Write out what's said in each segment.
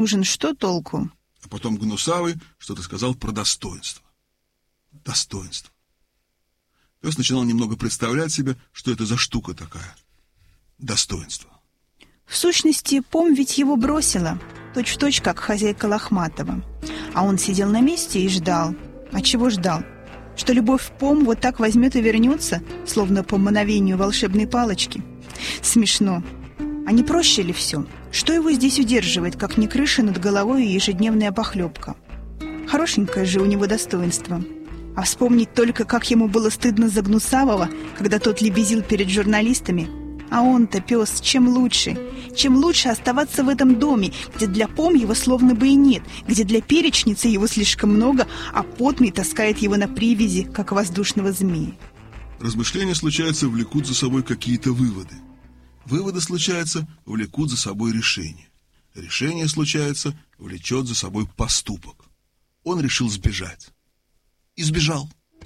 нужен, что толку? А потом Гнусавый что-то сказал про достоинство. Достоинство. Пес начинал немного представлять себе, что это за штука такая. Достоинство. В сущности, Пом ведь его бросила, точь-в-точь, как хозяйка Лохматова. А он сидел на месте и ждал. А чего ждал? Что любовь Пом вот так возьмет и вернется, словно по мановению волшебной палочки? Смешно. А не проще ли все? Что его здесь удерживает, как не крыша над головой и ежедневная похлебка? Хорошенькое же у него достоинство. А вспомнить только, как ему было стыдно за Гнусавого, когда тот лебезил перед журналистами. А он-то, пес, чем лучше? Чем лучше оставаться в этом доме, где для Пом его словно бы и нет, где для перечницы его слишком много, а потный таскает его на привязи, как воздушного змея. Размышления, случаются, влекут за собой какие-то выводы. Выводы, случаются, влекут за собой решение. Решение, случается, влечет за собой поступок. Он решил сбежать. И сбежал.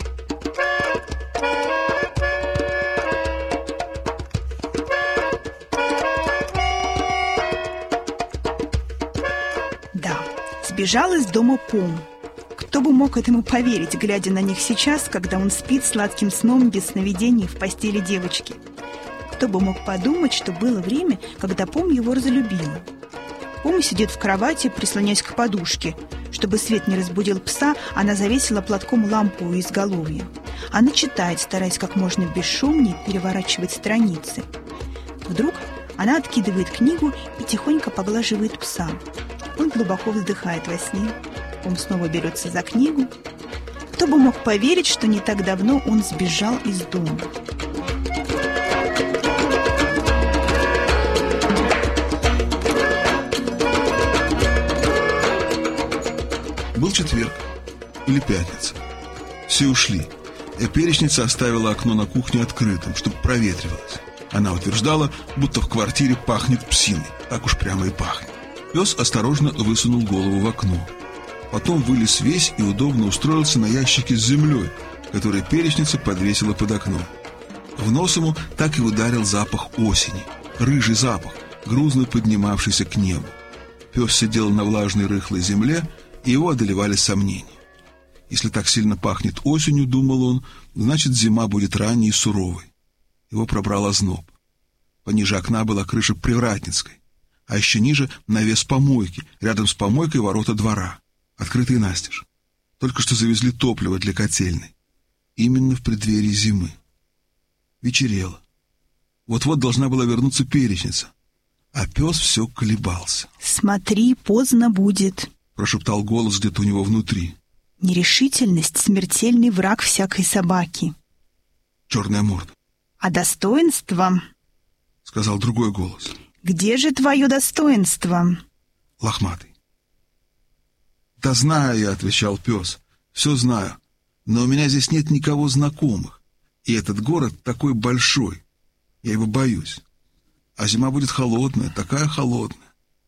Да, сбежал из дома Пом. Кто бы мог этому поверить, глядя на них сейчас, когда он спит сладким сном без сновидений в постели девочки? Кто бы мог подумать, что было время, когда Пом его разлюбила? Пом сидит в кровати, прислонясь к подушке. Чтобы свет не разбудил пса, она завесила платком лампу у изголовья. Она читает, стараясь как можно бесшумнее переворачивать страницы. Вдруг она откидывает книгу и тихонько поглаживает пса. Он глубоко вздыхает во сне. Пом снова берется за книгу. Кто бы мог поверить, что не так давно он сбежал из дома? Был четверг или пятница. Все ушли. И перечница оставила окно на кухне открытым, чтобы проветривалось. Она утверждала, будто в квартире пахнет псиной. Так уж прямо и пахнет. Пес осторожно высунул голову в окно. Потом вылез весь и удобно устроился на ящике с землей, который перечница подвесила под окном. В нос ему так и ударил запах осени. Рыжий запах, грузно поднимавшийся к небу. Пес сидел на влажной рыхлой земле, и его одолевали сомнения. Если так сильно пахнет осенью, думал он, значит, зима будет ранней и суровой. Его пробрал озноб. Пониже окна была крыша привратницкой, а еще ниже навес помойки, рядом с помойкой ворота двора, открытые настежь. Только что завезли топливо для котельной. Именно в преддверии зимы. Вечерело. Вот-вот должна была вернуться перечница, а пес все колебался. «Смотри, поздно будет», — прошептал голос где-то у него внутри. «Нерешительность — смертельный враг всякой собаки». Черная морда. «А достоинство?» — сказал другой голос. «Где же твое достоинство?» Лохматый. «Да знаю я», — отвечал пес, — «все знаю, но у меня здесь нет никого знакомых, и этот город такой большой, я его боюсь, а зима будет холодная, такая холодная».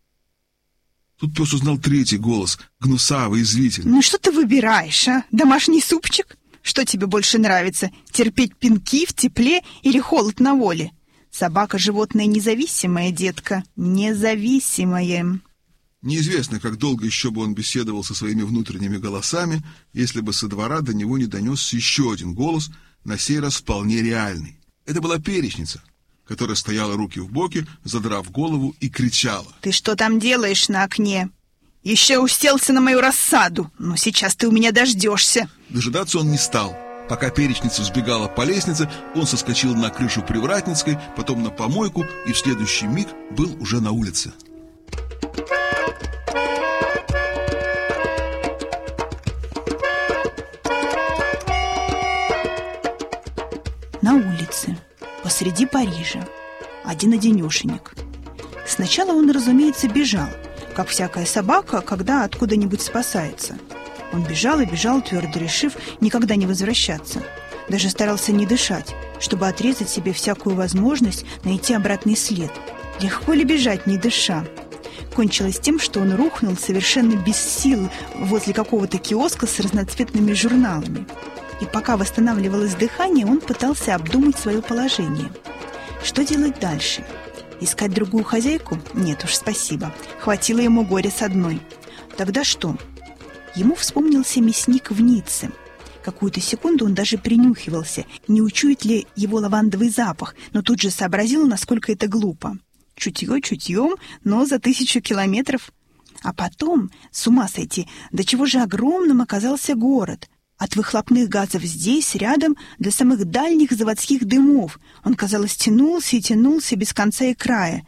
Тут пес узнал третий голос, гнусавый, извительный. «Ну что ты выбираешь, а? Домашний супчик? Что тебе больше нравится, терпеть пинки в тепле или холод на воле? Собака — животное независимое, детка, независимое». Неизвестно, как долго еще бы он беседовал со своими внутренними голосами, если бы со двора до него не донесся еще один голос, на сей раз вполне реальный. Это была перечница, которая стояла руки в боки, задрав голову, и кричала. «Ты что там делаешь на окне? Еще уселся на мою рассаду. Ну, сейчас ты у меня дождешься». Дожидаться он не стал. Пока перечница взбегала по лестнице, он соскочил на крышу Привратницкой, потом на помойку, и в следующий миг был уже на улице. На улице, посреди Парижа, один-одинешенек. Сначала он, разумеется, бежал, как всякая собака, когда откуда-нибудь спасается. Он бежал и бежал, твердо решив никогда не возвращаться. Даже старался не дышать, чтобы отрезать себе всякую возможность найти обратный след. Легко ли бежать, не дыша? Кончилось тем, что он рухнул совершенно без сил возле какого-то киоска с разноцветными журналами. И пока восстанавливалось дыхание, он пытался обдумать свое положение. Что делать дальше? Искать другую хозяйку? Нет уж, спасибо. Хватило ему горя с одной. Тогда что? Ему вспомнился мясник в Ницце. Какую-то секунду он даже принюхивался, не учует ли его лавандовый запах, но тут же сообразил, насколько это глупо. Чутье чутьем, но за 1000 километров. А потом, с ума сойти, до чего же огромным оказался город. От выхлопных газов здесь, рядом, до самых дальних заводских дымов. Он, казалось, тянулся и тянулся без конца и края.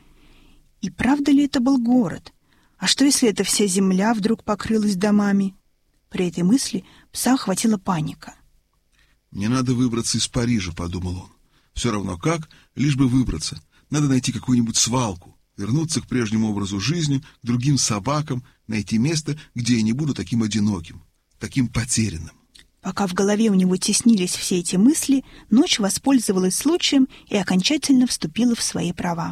И правда ли это был город? А что, если эта вся земля вдруг покрылась домами? При этой мысли пса охватила паника. «Мне надо выбраться из Парижа», — подумал он. «Все равно как, лишь бы выбраться. Надо найти какую-нибудь свалку, вернуться к прежнему образу жизни, к другим собакам, найти место, где я не буду таким одиноким, таким потерянным». Пока в голове у него теснились все эти мысли, ночь воспользовалась случаем и окончательно вступила в свои права.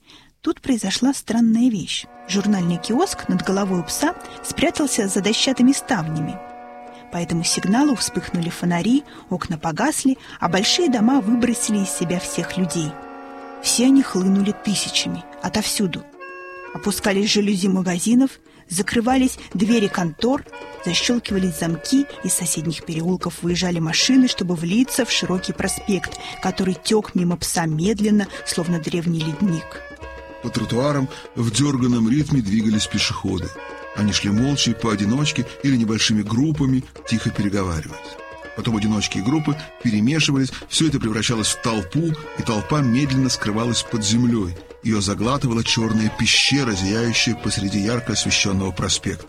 Тут произошла странная вещь. Журнальный киоск над головой у пса спрятался за дощатыми ставнями. По этому сигналу вспыхнули фонари, окна погасли, а большие дома выбросили из себя всех людей. Все они хлынули тысячами, отовсюду. Опускались жалюзи магазинов, закрывались двери контор, защелкивались замки, из соседних переулков выезжали машины, чтобы влиться в широкий проспект, который тек мимо пса медленно, словно древний ледник. По тротуарам в дерганном ритме двигались пешеходы. Они шли молча, поодиночке или небольшими группами, тихо переговариваясь. Потом одиночки и группы перемешивались, все это превращалось в толпу, и толпа медленно скрывалась под землей. Ее заглатывала черная пещера, зияющая посреди ярко освещенного проспекта.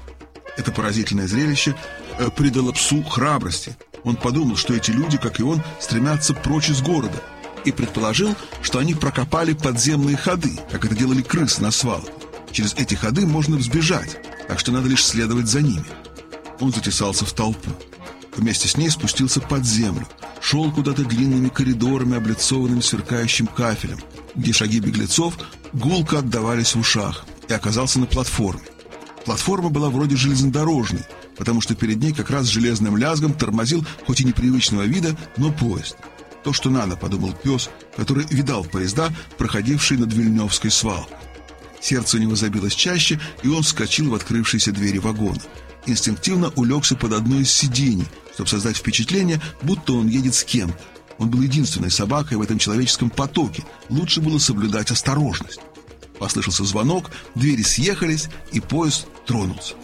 Это поразительное зрелище придало псу храбрости. Он подумал, что эти люди, как и он, стремятся прочь из города, и предположил, что они прокопали подземные ходы, как это делали крысы на свалке. Через эти ходы можно взбежать, так что надо лишь следовать за ними. Он затесался в толпу. Вместе с ней спустился под землю, шел куда-то длинными коридорами, облицованными сверкающим кафелем, где шаги беглецов гулко отдавались в ушах, и оказался на платформе. Платформа была вроде железнодорожной, потому что перед ней как раз с железным лязгом тормозил, хоть и непривычного вида, но поезд. То, что надо, подумал пес, который видал поезда, проходившие над Вильнёвской свалкой. Сердце у него забилось чаще, и он вскочил в открывшиеся двери вагона. Инстинктивно улегся под одно из сидений, чтобы создать впечатление, будто он едет с кем-то. Он был единственной собакой в этом человеческом потоке. Лучше было соблюдать осторожность. Послышался звонок, двери съехались, и поезд тронулся.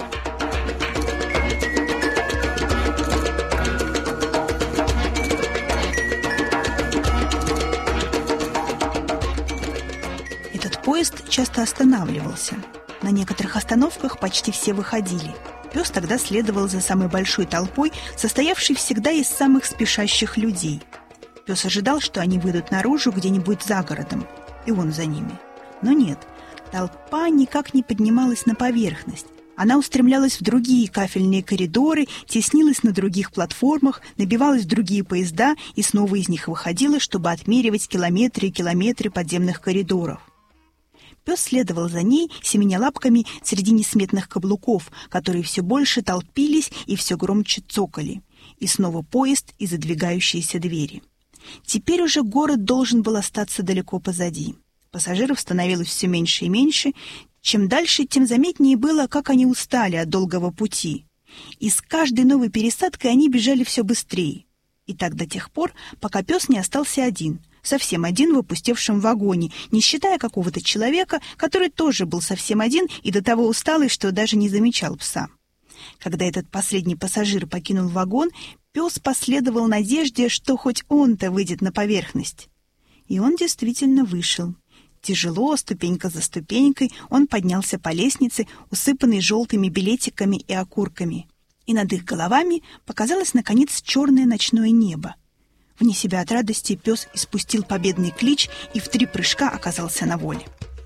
Этот поезд часто останавливался. На некоторых остановках почти все выходили. Пес тогда следовал за самой большой толпой, состоявшей всегда из самых спешащих людей. Пес ожидал, что они выйдут наружу где-нибудь за городом, и он за ними. Но нет, толпа никак не поднималась на поверхность. Она устремлялась в другие кафельные коридоры, теснилась на других платформах, набивалась в другие поезда и снова из них выходила, чтобы отмеривать километры и километры подземных коридоров. Пес следовал за ней, семеня лапками среди несметных каблуков, которые все больше толпились и все громче цокали. И снова поезд и задвигающиеся двери. Теперь уже город должен был остаться далеко позади. Пассажиров становилось все меньше и меньше. Чем дальше, тем заметнее было, как они устали от долгого пути. И с каждой новой пересадкой они бежали все быстрее. И так до тех пор, пока пес не остался один, совсем один в опустевшем вагоне, не считая какого-то человека, который тоже был совсем один и до того усталый, что даже не замечал пса. Когда этот последний пассажир покинул вагон, пес последовал надежде, что хоть он-то выйдет на поверхность. И он действительно вышел. Тяжело, ступенька за ступенькой, он поднялся по лестнице, усыпанной желтыми билетиками и окурками. И над их головами показалось, наконец, черное ночное небо. Вне себя от радости пес испустил победный клич и в 3 прыжка оказался на воле.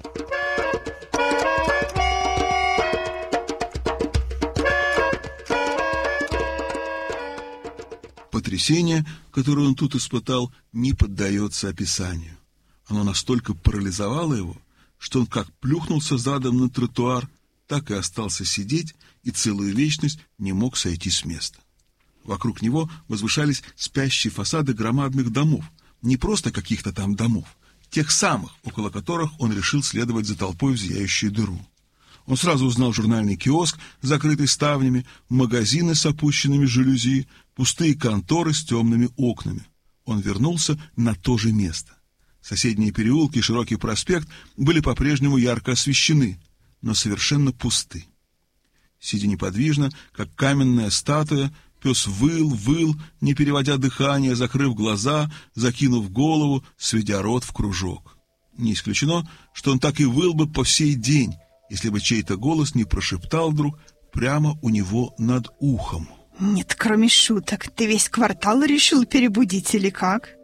Потрясение, которое он тут испытал, не поддается описанию. Оно настолько парализовало его, что он как плюхнулся задом на тротуар, так и остался сидеть и целую вечность не мог сойти с места. Вокруг него возвышались спящие фасады громадных домов, не просто каких-то там домов, тех самых, около которых он решил следовать за толпой в зияющую дыру. Он сразу узнал журнальный киоск, закрытый ставнями, магазины с опущенными жалюзи, пустые конторы с темными окнами. Он вернулся на то же место. Соседние переулки и широкий проспект были по-прежнему ярко освещены, но совершенно пусты. Сидя неподвижно, как каменная статуя, пес выл, не переводя дыхание, закрыв глаза, закинув голову, сведя рот в кружок. Не исключено, что он так и выл бы по сей день, если бы чей-то голос не прошептал вдруг прямо у него над ухом. Нет, кроме шуток, ты весь квартал решил перебудить или как?